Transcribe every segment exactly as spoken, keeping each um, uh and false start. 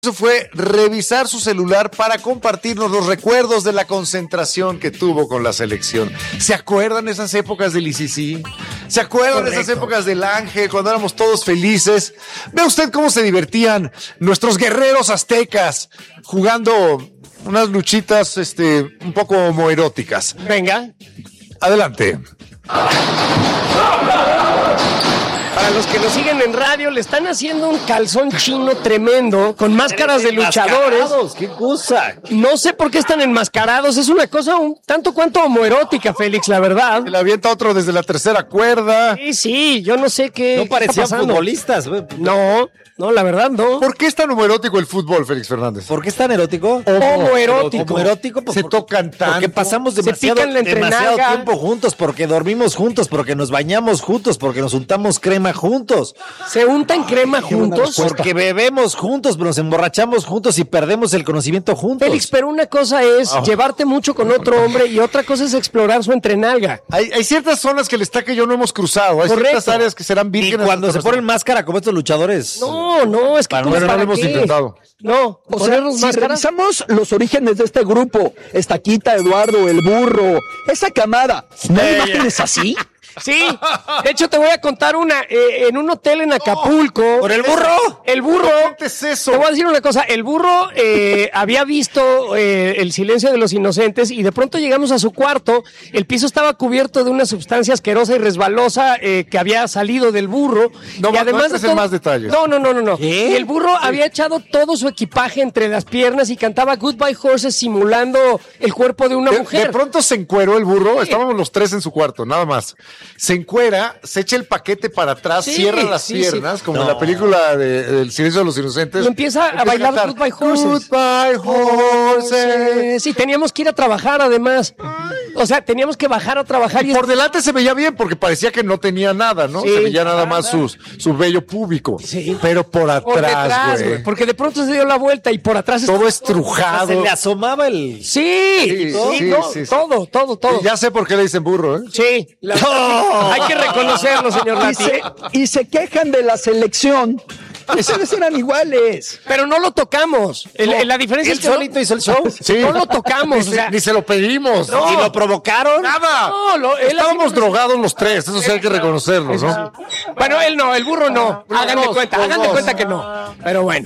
Eso fue revisar su celular para compartirnos los recuerdos de la concentración que tuvo con la selección. ¿Se acuerdan esas épocas del I C C? ¿Se acuerdan de esas épocas del Ángel, cuando éramos todos felices? Vea usted cómo se divertían nuestros guerreros aztecas jugando unas luchitas este, un poco homoeróticas. Venga. Adelante. Para los que nos siguen en radio, le están haciendo un calzón chino tremendo, con máscaras de luchadores. ¡Qué cosa! No sé por qué están enmascarados, es una cosa un tanto cuanto homoerótica, Félix, la verdad. Se le avienta otro desde la tercera cuerda. Sí, sí, yo no sé qué. No parecían futbolistas, güey. No, no, la verdad no. ¿Por qué es tan homoerótico el fútbol, Félix Fernández? ¿Por qué es tan erótico? Homoerótico. Homoerótico, pues, Se tocan tanto. Porque pasamos Se demasiado, pican la demasiado entrenaga. tiempo juntos, porque dormimos juntos, porque nos bañamos juntos, porque nos untamos crema juntos, ¿Se untan crema juntos? porque bebemos juntos, nos emborrachamos juntos y perdemos el conocimiento juntos. Félix, pero una cosa es llevarte mucho con otro hombre y otra cosa es explorar su entrenalga. Hay, hay ciertas zonas que el Estaca y yo no hemos cruzado. Hay Correcto. ciertas áreas que serán Y vírgenes. cuando se hasta ponen máscara como estos luchadores. No, no, es que Para- tú bueno, no ¿para lo hemos qué? intentado. No, O sea, ponernos si máscara. revisamos los orígenes de este grupo, Estaquita, Eduardo, el burro, esa camada, ¿no hay imágenes así? Sí, de hecho te voy a contar una. Eh, en un hotel en Acapulco. ¿Por el burro? El burro. ¿Qué es eso? Te voy a decir una cosa. El burro eh, había visto eh, El silencio de los inocentes y de pronto llegamos a su cuarto. El piso estaba cubierto de una sustancia asquerosa y resbalosa eh, que había salido del burro. No, y no además entres de en todo- más detalles. No, no, no, no, no. ¿Qué? Y el burro había echado todo su equipaje entre las piernas y cantaba Goodbye Horses simulando el cuerpo de una De, mujer. de pronto se encueró el burro. Estábamos los tres en su cuarto, nada más. Se encuera, se echa el paquete para atrás, Sí, cierra las sí, piernas, sí. como No. en la película de, del silencio de los inocentes. Y empieza a bailar cantar, Goodbye Horses. Goodbye Horses. Sí, teníamos que ir a trabajar además. O sea, teníamos que bajar a trabajar y Por delante se veía bien porque parecía que no tenía nada, ¿no? Sí. Se veía nada más su, su vello púbico. Sí. Pero por por detrás, atrás, güey. güey. Porque de pronto se dio la vuelta y por atrás Todo estaba- estrujado. Se le asomaba el... Sí, Sí, sí, sí, no, sí, sí. todo, todo, todo. Ya sé por qué le dicen burro, ¿eh? Sí, la verdad, sí. Hay que reconocerlo, señor Y Lati. se, y se quejan de la selección. Esos eran iguales. Pero no lo tocamos. El- el- la diferencia Él es que no- solito hizo el show. Sí. no lo tocamos. Ni, O se- sea, ni se lo pedimos. ¿Y lo provocaron? Nada. No, lo- él Estábamos así- drogados los tres, eso sí hay que reconocerlo, ¿no? bueno, él no, el burro no. Los Háganme dos, cuenta, los háganme dos. cuenta que no. Pero bueno.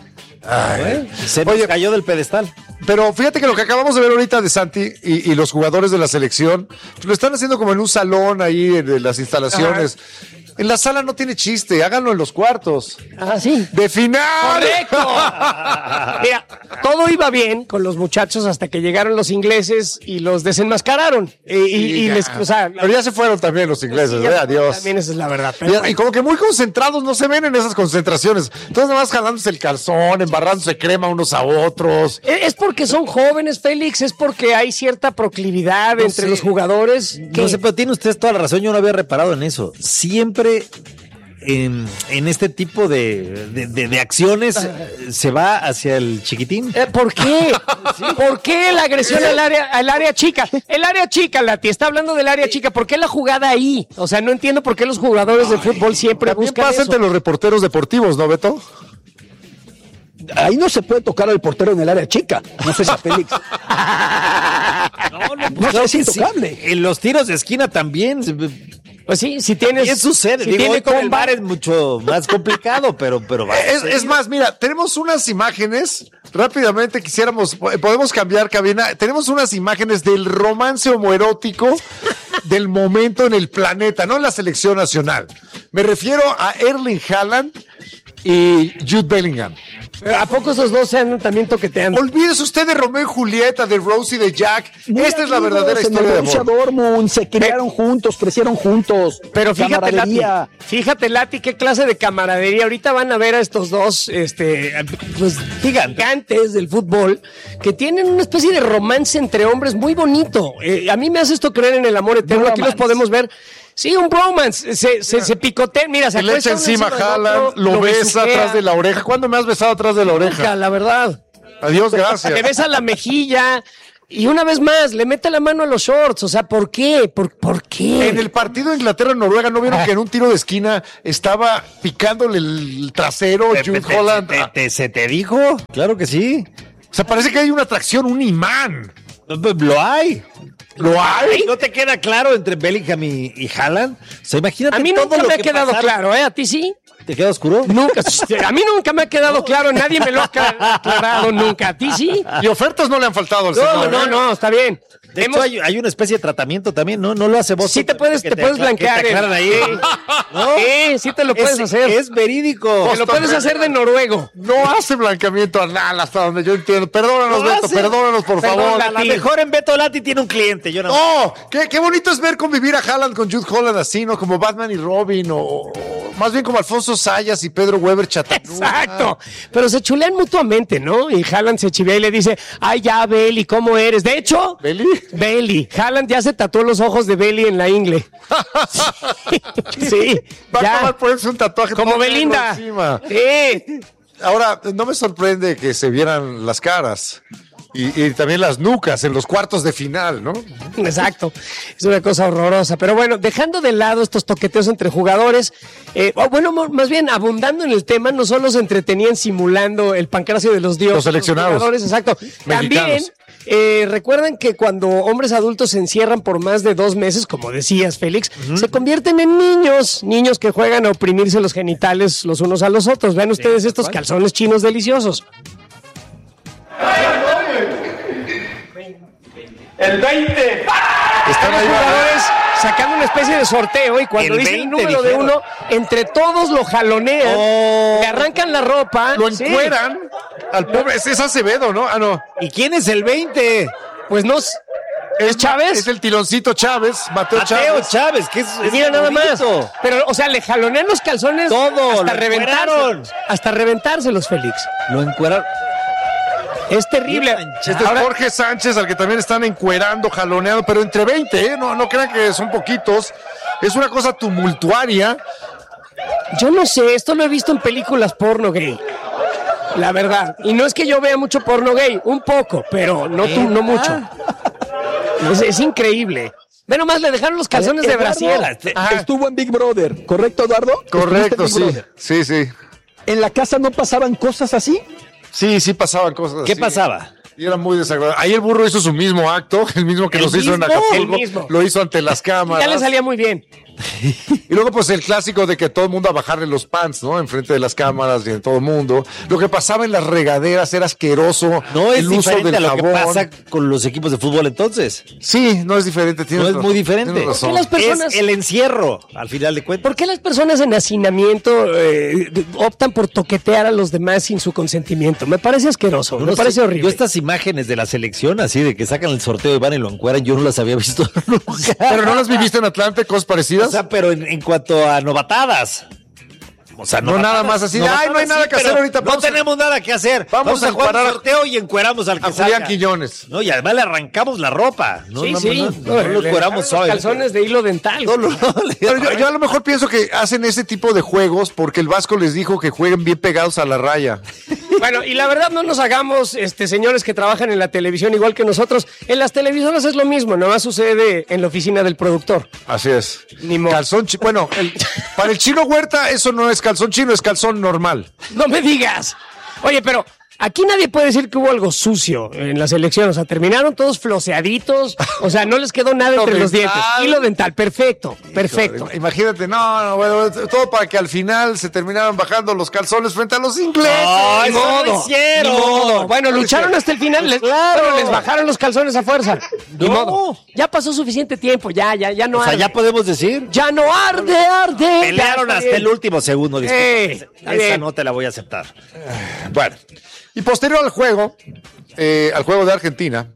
Se nos cayó del pedestal. Pero fíjate que lo que acabamos de ver ahorita de Santi y, y los jugadores de la selección, lo están haciendo como en un salón ahí en, en las instalaciones. En la sala no tiene chiste, háganlo en los cuartos. Ah, sí. ¡De final! ¡Correcto! Mira, todo iba bien con los muchachos hasta que llegaron los ingleses y los desenmascararon. Y, y- y ya. les, o sea, la- Pero ya se fueron también los ingleses, sí, ya- ¿eh? Adiós. También esa es la verdad. pero Y, y bueno. como que muy concentrados no se ven en esas concentraciones. Entonces nada más jalándose el calzón, embarrándose crema unos a otros. Es es porque son jóvenes, Félix, es porque hay cierta proclividad entre sé. los jugadores. que- No sé, pero tiene usted toda la razón, yo no había reparado en eso. Siempre en, en este tipo de, de, de- de acciones eh, se va hacia el chiquitín. Eh, ¿Por qué? ¿Por qué la agresión al área, al área chica? El área chica, Lati, está hablando del área chica. ¿Por qué la jugada ahí? O sea, no entiendo por qué los jugadores de fútbol siempre También buscan pasa eso. entre los reporteros deportivos, ¿no, Beto? Ahí no se puede tocar al portero en el área chica. No sé si Félix. No, no, No, claro es que sí. intocable. En los tiros de esquina también. Pues sí, si tienes... ¿Qué sucede? Si Digo, tiene hoy con el comba- bar es mucho más complicado, pero, pero va. Es, es más, mira, tenemos unas imágenes, rápidamente quisiéramos, podemos cambiar cabina, tenemos unas imágenes del romance homoerótico del momento en el planeta, no en la selección nacional. Me refiero a Erling Haaland y Jude Bellingham. ¿A poco esos dos se andan también toqueteando? Olvídese usde de Romeo y Julieta, de Rose y de Jack. Muy Esta es la amigos verdadera en el historia de Borussia amor. Dortmund, se criaron juntos, crecieron juntos. Pero fíjate, Lati, Camaradería. fíjate, Lati, qué clase de camaradería. Ahorita van a ver a estos dos, este, pues, gigantes del fútbol, que tienen una especie de romance entre hombres muy bonito. Eh, a mí me hace esto creer en el amor eterno. Aquí los Bromance. podemos ver. Sí, un bromance. Se, se, se picotean. Mira, se Se le echa acuestan encima uno del Haaland, otro, lo besa besuquea. atrás de la oreja. ¿Cuándo me has besado atrás de la Nunca, oreja? la verdad. Adiós, Te gracias. besa la mejilla. Y una vez más, le mete la mano a los shorts. O sea, ¿por qué? ¿Por, por qué? En el partido de Inglaterra-Noruega, ¿no vieron que en un tiro de esquina estaba picándole el trasero Te- Jude te- Holland? te- te- ¿Se te dijo? Claro que sí. O sea, parece que hay una atracción, un imán. Lo hay. ¿Lo hay? ¿No te queda claro entre Bellingham y, y Haaland? O sea, imagínate A mí todo nunca lo me ha que quedado pasaron. claro, ¿eh? ¿A ti sí? ¿Te queda oscuro? Nunca. A mí nunca me ha quedado claro. Nadie me lo ha acla- aclarado nunca. ¿A ti sí? Y ofertas no le han faltado al No, señor. no, ¿eh? no, está bien. De Hemos- hecho, hay, hay una especie de tratamiento también, ¿no? No lo hace vos. Sí te puedes, que te puedes acla- blanquear. que te aclaran ahí. ¿No? Sí, sí te lo puedes es, hacer. Es verídico. Te lo puedes hacer de noruego. No hace blanqueamiento anal hasta donde yo entiendo. Perdónanos, Lo Beto, hace. perdónanos, por Perdón, favor. A la mejor en Beto Lati tiene un cliente. Yo no. ¡Oh! Qué, qué bonito es ver convivir a Haaland con Jude Holland así, ¿no? Como Batman y Robin, o, o más bien como Alfonso Sayas y Pedro Weber Chattanooga. Exacto. Pero se chulean mutuamente, ¿no? Y Haaland se chivea y le dice, ay, ya, Belly, ¿cómo eres? De hecho, ¿Belly? Belly. Haaland ya se tatuó los ojos de Belly en la ingle. Sí. Va a ya. acabar poniéndose un tatuaje Como todo negro Belinda. encima. Sí. Ahora, no me sorprende que se vieran las caras y, y también las nucas en los cuartos de final, ¿no? Exacto, es una cosa horrorosa. Pero bueno, dejando de lado estos toqueteos entre jugadores, eh, o bueno, mo- más bien abundando en el tema, no solo se entretenían simulando el pancracio de los dioses. Los seleccionados. jugadores, exacto. También, Mexicanos. eh, recuerden que cuando hombres adultos se encierran por más de dos meses, como decías, Félix, se convierten en niños, niños que juegan a oprimirse los genitales los unos a los otros. Vean ustedes estos calzones chinos deliciosos. El veinte. Están Están los ahí, jugadores sacando una especie de sorteo y cuando El dicen el veinte, número de dijeron. uno, entre todos lo jalonean, Oh. le arrancan la ropa, lo sí. encueran al pobre. Ese es Acevedo, ¿no? Ah, no. ¿Y quién es el veinte? Pues no, s- ¿es Chávez? Es el tironcito Chávez, Mateo, Mateo Chávez. Chávez, que es, es Mira nada más. bonito. Pero, o sea, le jalonean los calzones Todo, hasta lo reventárselos. encueraron. Hasta reventárselos, Félix. Lo encueraron. Es terrible. Bien manchado. Este es Jorge Sánchez, al que también están encuerando, jaloneando, pero entre veinte, ¿eh? No, no crean que son poquitos. Es una cosa tumultuaria. Yo no sé, esto lo he visto en películas porno gay. La verdad. Y no es que yo vea mucho porno gay, un poco, pero no, tú, no mucho. Es, es increíble. Ve nomás, le dejaron los calzones de Eduardo, brasier. Ajá. Estuvo en Big Brother, ¿correcto, Eduardo? Correcto, ¿Estuviste en Big sí. Brother? Sí, sí. ¿En la casa no pasaban cosas así? Sí, sí pasaban cosas ¿Qué así. pasaba? Y era muy desagradable. Ahí el burro hizo su mismo acto, el mismo que ¿El nos hizo en mismo? Acapulco. El mismo. Lo hizo ante las cámaras. Ya le salía muy bien. Y luego, pues, el clásico de que todo el mundo a bajarle los pants, ¿no? Enfrente de las cámaras y en todo el mundo. Lo que pasaba en las regaderas era asqueroso. No es el uso diferente del a lo jabón. que pasa con los equipos de fútbol entonces. Sí, no es diferente. tienes No es razón, muy diferente. tienes razón. ¿Por qué las personas- Es el encierro, al final de cuentas. ¿Por qué las personas en hacinamiento eh, optan por toquetear a los demás sin su consentimiento? Me parece asqueroso, me No parece sé, horrible. Yo estas imágenes de la selección, así de que sacan el sorteo y van y lo encueran, yo no las había visto nunca. Pero no las viviste en Atlante, cosas parecidas. O sea, pero en, en cuanto a novatadas. O sea, No nada más así de, novatadas "Ay, no hay nada que pero hacer ahorita, No vamos a- tenemos nada que hacer. vamos Vamos, a a jugar encuadrar un sorteo y encueramos al que a Julián salga. Quillones. No, y además le arrancamos la ropa. No, Sí, no, sí. no, no, no lo Le encueramos dejaron los suave. calzones de hilo dental. No, no, no, le- Pero yo, yo a lo mejor pienso que hacen ese tipo de juegos porque el Vasco les dijo que jueguen bien pegados a la raya. Bueno, y la verdad no nos hagamos, este, señores que trabajan en la televisión igual que nosotros. En las televisoras es lo mismo, nomás sucede en la oficina del productor. Así es. Ni modo. Calzón chi- Bueno, el- para el chino Huerta eso no es calzón chino, es calzón normal. No me digas. Oye, pero aquí nadie puede decir que hubo algo sucio en la selección. O sea, terminaron todos floseaditos. O sea, no les quedó nada Hilo entre los dental. dientes. Hilo dental, perfecto, perfecto. Imagínate, no, no, bueno, todo para que al final se terminaran bajando los calzones frente a los ingleses. No, Ni eso no modo, hicieron. ni modo. Bueno, lucharon hasta el final, les, Claro. pero les bajaron los calzones a fuerza. Ni No. modo. Ya pasó suficiente tiempo, ya, ya, ya no O sea, arde. ya podemos decir. Ya no arde, arde. Pelearon Ya está hasta bien. el último segundo. disculpa. Eh, está Esa bien. no te la voy a aceptar. Bueno, y posterior al juego, eh, al juego de Argentina,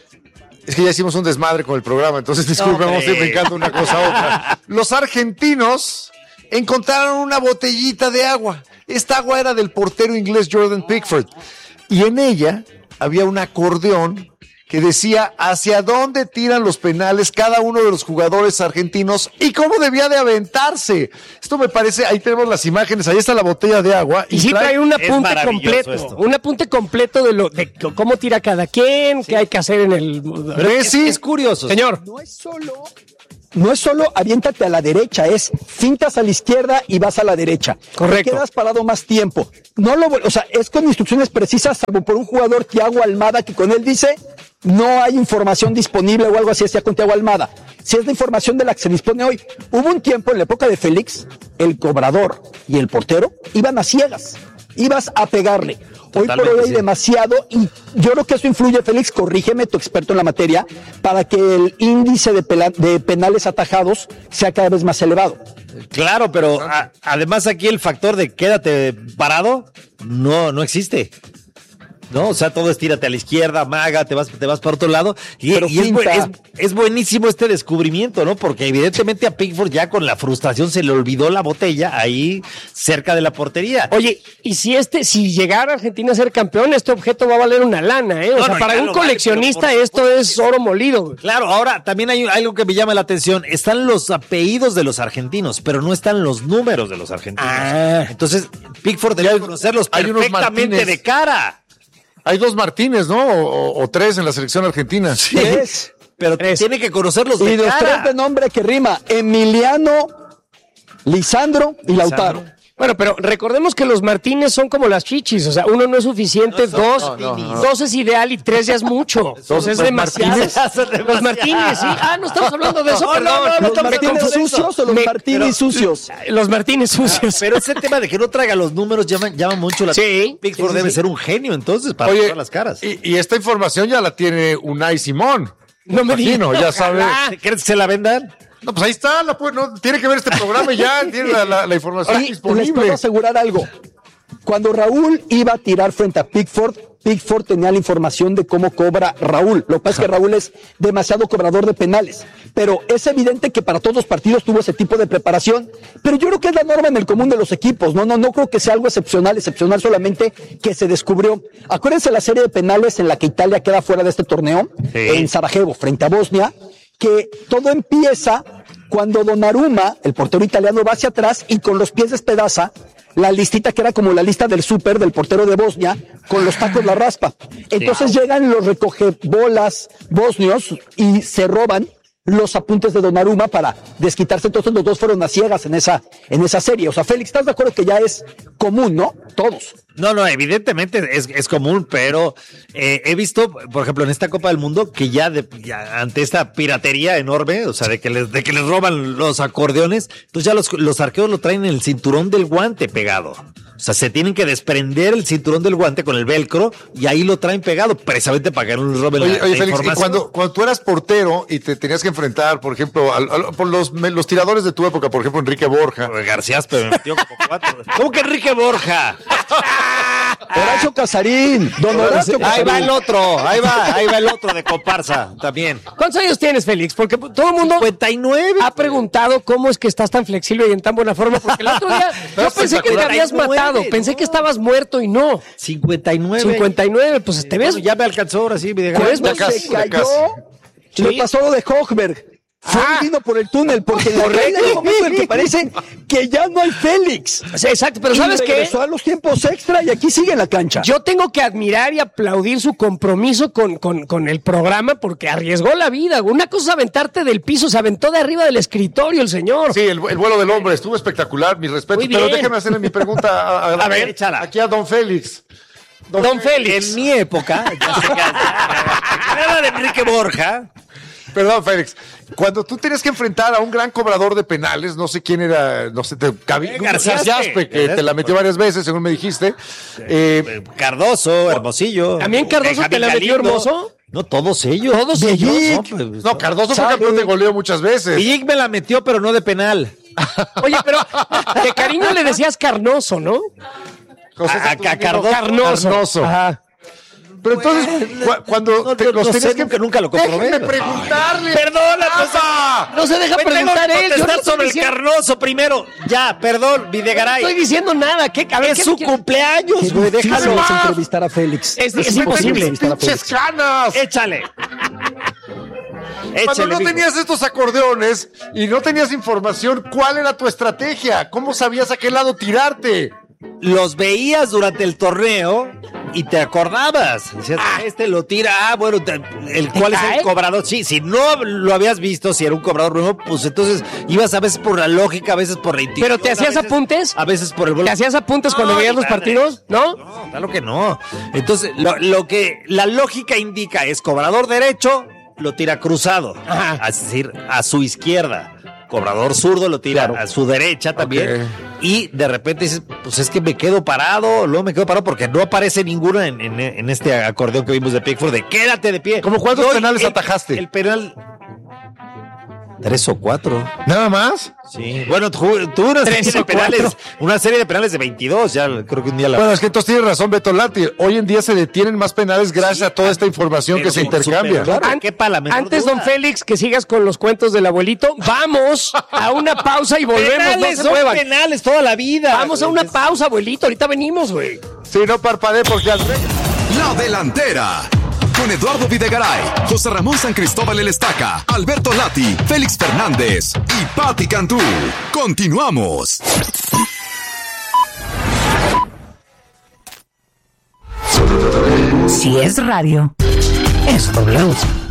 es que ya hicimos un desmadre con el programa, entonces disculpen, vamos a ir Hombre. brincando una cosa a otra. Los argentinos encontraron una botellita de agua. Esta agua era del portero inglés Jordan Pickford. Y en ella había un acordeón que decía hacia dónde tiran los penales cada uno de los jugadores argentinos y cómo debía de aventarse. Esto me parece, ahí tenemos las imágenes, ahí está la botella de agua. Y, y sí trae, trae un apunte completo, esto. un apunte completo de lo de cómo tira cada quien, sí. qué hay que hacer en el... Pero es, sí. es curioso. Señor. No es solo... No es solo aviéntate a la derecha, es fintas a la izquierda y vas a la derecha. Correcto. Te quedas parado más tiempo. No lo, o sea, es con instrucciones precisas, salvo por un jugador, Thiago Almada, que con él dice, no hay información disponible o algo así, decía con Thiago Almada. Si es la información de la que se dispone hoy. Hubo un tiempo en la época de Félix, el cobrador y el portero iban a ciegas. Ibas a pegarle. Hoy por hoy hay sí. demasiado, y yo creo que eso influye, Félix, corrígeme, tu experto en la materia, para que el índice de, pela, de penales atajados sea cada vez más elevado. Claro, pero a, además aquí el factor de quédate parado no, no existe. No, o sea, todo es tírate a la izquierda, maga, te vas, te vas para otro lado. Y, y es, es, es buenísimo este descubrimiento, ¿no? Porque evidentemente a Pickford ya con la frustración se le olvidó la botella ahí cerca de la portería. Oye, y si este, si llegara Argentina a ser campeón, este objeto va a valer una lana, ¿eh? O no, sea, no, para un coleccionista vale, esto por, es oro molido. Claro, ahora también hay algo que me llama la atención. Están los apellidos de los argentinos, pero no están los números de los argentinos. Ah. Entonces, Pickford debe conocerlos perfectamente de cara. Hay dos Martínez, ¿no? O, o tres en la selección argentina. Sí, tres. Pero tres. Tiene que conocerlos de y cara. Y los tres de nombre que rima. Emiliano, Lisandro y Lautaro. Lisandro. Bueno, pero recordemos que los Martínez son como las chichis, o sea, uno no es suficiente, no, dos, no, no, no. dos es ideal y tres ya es mucho. Dos es demasiado. Martínez. Los Martínez, sí. Ah, no estamos hablando de eso, no, perdón. No, no, no, ¿Los Martínez sucios o los me, Martínez pero, sucios? Los Martínez sucios. Pero ese tema de que no traiga los números llama, llama mucho la atención. Sí. Pickford sí, debe sí. ser un genio entonces para Oye, todas las caras. Y, y esta información ya la tiene Unai Simón. No me imagino, ya sabe. ¿Crees que se la vendan? No, pues ahí está, la, no, tiene que ver este programa y ya tiene la, la, la información y disponible. Les puedo asegurar algo. Cuando Raúl iba a tirar frente a Pickford, Pickford tenía la información de cómo cobra Raúl. Lo que pasa es que Raúl es demasiado cobrador de penales. Pero es evidente que para todos los partidos tuvo ese tipo de preparación. Pero yo creo que es la norma en el común de los equipos. No, no, no creo que sea algo excepcional, excepcional solamente que se descubrió. Acuérdense la serie de penales en la que Italia queda fuera de este torneo, sí. en Sarajevo, frente a Bosnia, que todo empieza cuando Donnarumma, el portero italiano, va hacia atrás y con los pies despedaza la listita que era como la lista del súper del portero de Bosnia, con los tacos la raspa. Entonces sí. llegan los recogebolas bosnios y se roban los apuntes de Donnarumma para desquitarse. Entonces los dos fueron a ciegas en esa, en esa serie. O sea, Félix, ¿estás de acuerdo que ya es común, no? Todos. No, no, evidentemente es, es común, pero eh, he visto, por ejemplo, en esta Copa del Mundo, que ya, de, ya ante esta piratería enorme, o sea, de que les, de que les roban los acordeones, entonces ya los, los arqueros lo traen en el cinturón del guante pegado. O sea, se tienen que desprender el cinturón del guante con el velcro y ahí lo traen pegado, precisamente para que no les roben oye, la, oye, la Félix, información. Y cuando, cuando tú eras portero y te tenías que enfrentar, por ejemplo, al, al, por los, los tiradores de tu época, por ejemplo, Enrique Borja. García Aspe me metió como cuatro. ¿Cómo que Enrique Borja? Horacio Casarín, don Horacio Casarín. Ahí va el otro, ahí va, ahí va el otro de comparsa también. ¿Cuántos años tienes, Félix? Porque todo el mundo cincuenta y nueve ha preguntado cómo es que estás tan flexible y en tan buena forma, porque el otro día yo pensé que te habías matado, no. pensé que estabas muerto y no. cincuenta y nueve cincuenta y nueve, pues te ves. Bueno, ya me alcanzó ahora sí, mi pues no se cayó. ¿Sí? Le pasó lo de Hochberg. Fue ah. vino por el túnel, porque en el momento en que parece que ya no hay Félix. Sí, exacto, pero ¿sabes qué? Regresó a los tiempos extra y aquí sigue en la cancha. Yo tengo que admirar y aplaudir su compromiso con, con, con el programa porque arriesgó la vida. Una cosa es aventarte del piso, se aventó de arriba del escritorio el señor. Sí, el, el vuelo del hombre estuvo espectacular, mi respeto. Pero déjeme hacerle mi pregunta a, a, a ver, échala. Aquí a don Félix. Don, don Félix. En mi época, ya se era de Enrique Borja. Perdón, Félix. Cuando tú tenías que enfrentar a un gran cobrador de penales, no sé quién era, no sé, te, Cabi, García Aspe, que te la metió varias veces, según me dijiste. Eh, Cardoso, Hermosillo. ¿También Cardoso eh, te la metió Hermoso? No, todos ellos. Todos ellos. No, pues, no, Cardoso fue campeón de goleo muchas veces. Villic me la metió, pero no de penal. Oye, pero de cariño le decías Carnoso, ¿no? José a, a, a Cardoso. Carnoso. Ajá. Pero entonces, cu- cuando no, te, no, los no tenías sé, que... nunca, nunca lo comprobé. Déjenme preguntarle. Perdona, pues, ¡Rafa! No se deja Me tengo preguntar que él. Yo no contestar estoy sobre el diciendo- Carnoso primero. Ya, perdón, no Videgaray. estoy diciendo nada. ¿Qué? A ver, Es ¿qué su me quieres- cumpleaños, Qué güey, difícil déjalo. es entrevistar a Félix. Es- es difícil imposible. entrevistar a ¡Pinches Félix. canas! Échale. Cuando Échale, no Vigo. tenías estos acordeones y no tenías información, ¿cuál era tu estrategia? ¿Cómo sabías a qué lado tirarte? Los veías durante el torneo y te acordabas. Decías, ah, este lo tira, ah, bueno, te- el cuál es cae? el cobrador. Sí, si no lo habías visto, si era un cobrador nuevo, pues entonces ibas a veces por la lógica, a veces por la intuición. ¿Pero te hacías a veces- apuntes? A veces por el ¿Te bol- hacías apuntes cuando No, veías los madre. partidos? ¿No? No, claro que no. Entonces, lo, lo que la lógica indica es cobrador derecho, lo tira cruzado. Ajá. Es decir, a su izquierda. Cobrador zurdo lo tira a su derecha también. Ok. Y de repente dices, pues es que me quedo parado, luego me quedo parado porque no aparece ninguno en, en- en este acordeón que vimos de Pickford de quédate de pie. ¿Cómo cuántos No, penales el- atajaste? El penal. Tres o cuatro. ¿Nada más? Sí. Bueno, tu- tuve una Tres serie de o cuatro. penales, una serie de penales de veintidós, ya creo que un día la Bueno, es que entonces tienes razón, Beto Lati. Hoy en día se detienen más penales gracias a toda esta información pero que se sí, intercambia. súper, An- quepa la menor Antes, duda. don Félix, que sigas con los cuentos del abuelito, vamos a una pausa y volvemos. penales no se son muevan. penales toda la vida. Vamos a una pausa, abuelito. Ahorita venimos, güey. Sí, no parpadee porque al La Delantera. Con Eduardo Videgaray, José Ramón San Cristóbal El Estaca, Alberto Lati, Félix Fernández y Patti Cantú. Continuamos. Si es radio, es W.